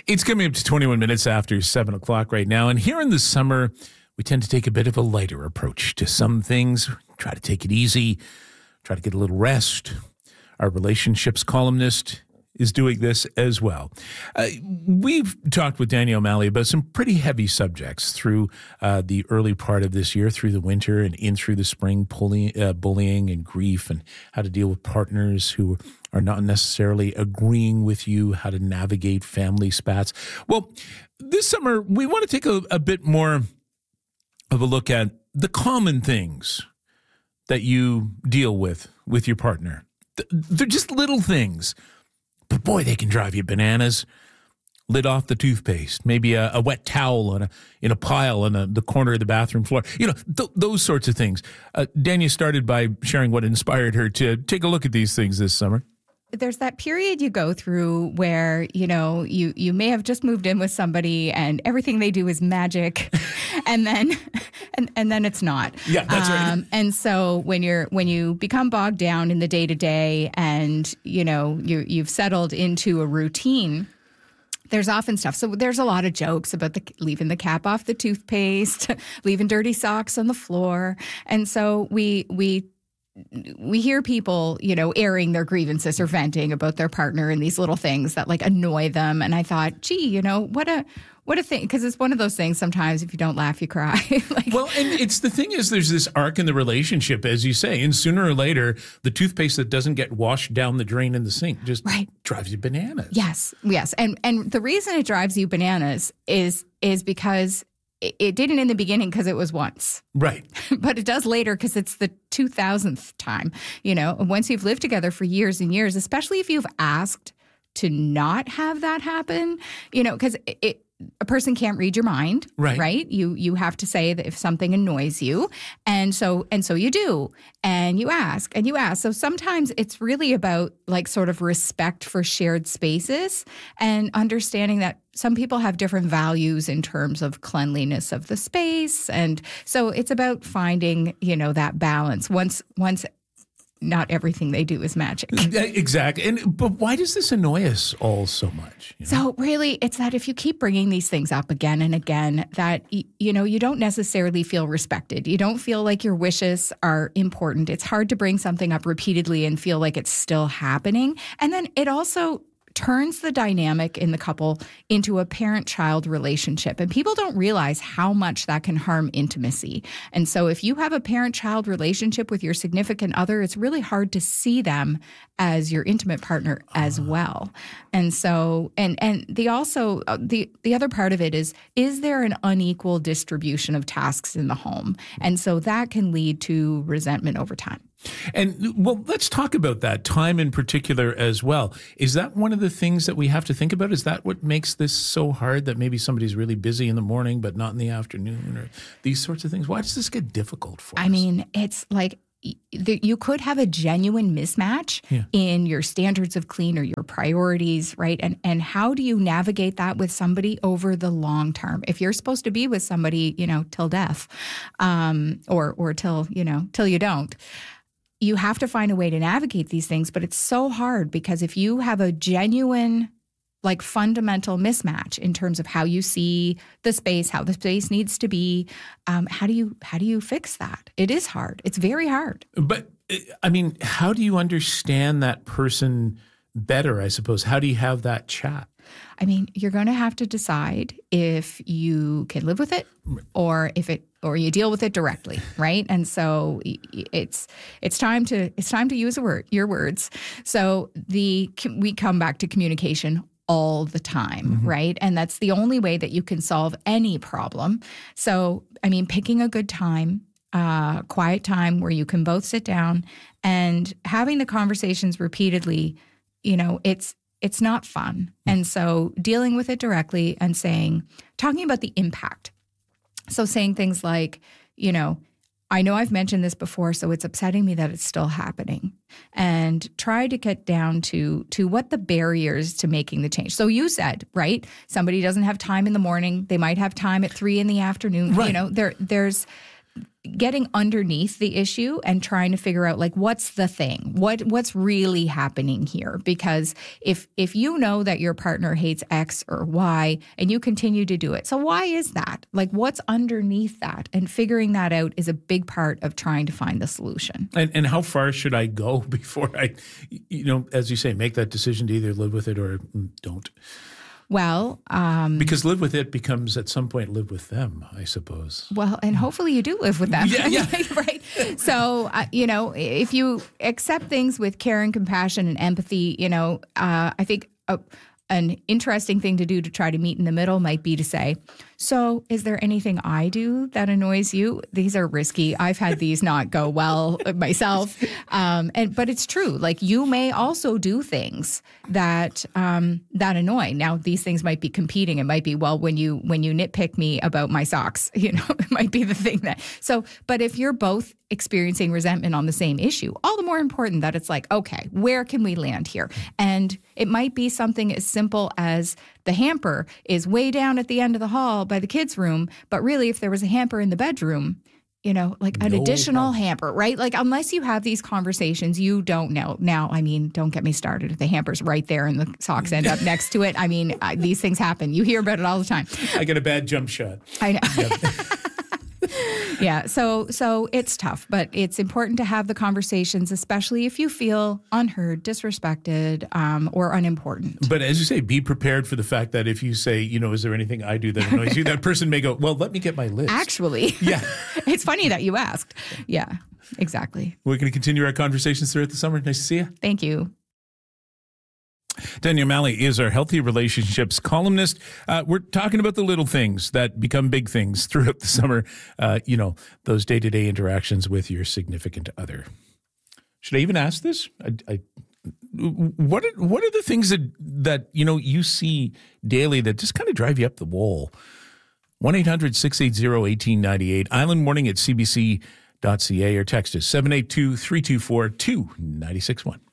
It's coming up to 21 minutes after 7 o'clock right now. And here in the summer, we tend to take a bit of a lighter approach to some things. Try to take it easy. Try to get a little rest. Our relationships columnist is doing this as well. We've talked with Danielle O'Malley about some pretty heavy subjects through the early part of this year, through the winter and in through the spring, bullying and grief, and how to deal with partners who are not necessarily agreeing with you, how to navigate family spats. Well, this summer, we want to take a bit more of a look at the common things that you deal with your partner. They're just little things. But boy, they can drive you bananas. Lid off the toothpaste, maybe a wet towel in a pile on the corner of the bathroom floor. You know, those sorts of things. Dania started by sharing what inspired her to take a look at these things this summer. There's that period you go through where, you know, you may have just moved in with somebody and everything they do is magic and then it's not. Yeah, that's right. And so when you become bogged down in the day to day and, you know, you've settled into a routine, there's often stuff. So there's a lot of jokes about leaving the cap off the toothpaste, leaving dirty socks on the floor. And so we hear people, you know, airing their grievances or venting about their partner and these little things that like annoy them. And I thought, gee, you know, what a thing, because it's one of those things sometimes if you don't laugh, you cry. Well, and it's the thing is there's this arc in the relationship, as you say, and sooner or later, the toothpaste that doesn't get washed down the drain in the sink just drives you bananas. Yes. And the reason it drives you bananas is because it didn't in the beginning because it was once. Right. But it does later because it's the 2000th time. You know, once you've lived together for years and years, especially if you've asked to not have that happen, you know, because a person can't read your mind, right? You have to say that if something annoys you, and so you do, and you ask. So sometimes it's really about like sort of respect for shared spaces and understanding that some people have different values in terms of cleanliness of the space, and so it's about finding, you know, that balance. Once not everything they do is magic. Exactly. But why does this annoy us all so much? You know? So really, it's that if you keep bringing these things up again and again, that, you know, you don't necessarily feel respected. You don't feel like your wishes are important. It's hard to bring something up repeatedly and feel like it's still happening. And then it also turns the dynamic in the couple into a parent-child relationship. And people don't realize how much that can harm intimacy. And so if you have a parent-child relationship with your significant other, it's really hard to see them as your intimate partner as well. And so, and the other part of it is there an unequal distribution of tasks in the home? And so that can lead to resentment over time. And well, let's talk about that time in particular as well. Is that one of the things that we have to think about? Is that what makes this so hard, that maybe somebody's really busy in the morning but not in the afternoon, or these sorts of things? Why does this get difficult for us? I mean, it's like you could have a genuine mismatch in your standards of clean or your priorities, right? And how do you navigate that with somebody over the long term? If you're supposed to be with somebody, you know, till death, or till you don't. You have to find a way to navigate these things, but it's so hard because if you have a genuine, like fundamental mismatch in terms of how you see the space, how the space needs to be, how do you fix that? It is hard. It's very hard. But I mean, how do you understand that person better, I suppose? How do you have that chat? I mean, you're going to have to decide if you can live with it or or you deal with it directly, right? And so it's time to use your words. So we come back to communication all the time, right? And that's the only way that you can solve any problem. So, I mean, picking a good time, quiet time where you can both sit down and having the conversations repeatedly, you know, it's not fun. And so dealing with it directly and talking about the impact. So saying things like, you know I've mentioned this before, so it's upsetting me that it's still happening. And try to get down to what the barriers to making the change. So you said, right, somebody doesn't have time in the morning. They might have time at 3 in the afternoon. Right. You know, getting underneath the issue and trying to figure out like what's the thing, what's really happening here. Because if you know that your partner hates X or Y and you continue to do it, so why is that? Like what's underneath that? And figuring that out is a big part of trying to find the solution. And how far should I go before I, as you say, make that decision to either live with it or don't? Well, because live with it becomes at some point live with them, I suppose. Well, and hopefully you do live with them. Yeah. Right. So, if you accept things with care and compassion and empathy, I think an interesting thing to do to try to meet in the middle might be to say, so is there anything I do that annoys you? These are risky. I've had these not go well myself. But it's true. Like you may also do things that annoy. Now, these things might be competing. It might be, well, when you nitpick me about my socks, it might be the thing that. So, but if you're both experiencing resentment on the same issue, all the more important that it's like, okay, where can we land here? And it might be something as simple as the hamper is way down at the end of the hall by the kids' room, but really if there was a hamper in the bedroom, like an additional hamper, right? Like unless you have these conversations, you don't know. Now, don't get me started. If the hamper's right there and the socks end up next to it, these things happen. You hear about it all the time. I get a bad jump shot. I know. Yep. Yeah, so it's tough, but it's important to have the conversations, especially if you feel unheard, disrespected, or unimportant. But as you say, be prepared for the fact that if you say, is there anything I do that annoys you, that person may go, well, let me get my list. Actually, yeah, it's funny that you asked. Yeah, exactly. We're going to continue our conversations throughout the summer. Nice to see you. Thank you. Danielle Malley is our Healthy Relationships columnist. We're talking about the little things that become big things throughout the summer. Those day-to-day interactions with your significant other. Should I even ask this? What are the things that you see daily that just kind of drive you up the wall? 1-800-680-1898, islandmorning@cbc.ca, or text us 782-324-2961.